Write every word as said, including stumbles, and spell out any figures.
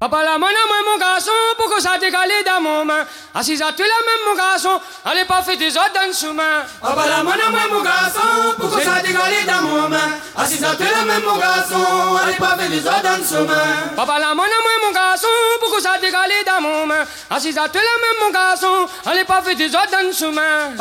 Papa la monnaie, moi mon garçon, pourquoi ça décalé dans mon main? Assise à tout la même mon garçon, allez pas faire des autres dans le sous-main. Papa la monnaie, moi mon garçon, pourquoi ça décalé dans mon main? Assise à tout la même mon garçon, allez pas faire des autres dans le sous-main. Papa la monnaie, moi mon garçon, pourquoi ça décalé dans mon main? Assise à tout la même mon garçon, allez pas faire des autres dans le sous-main.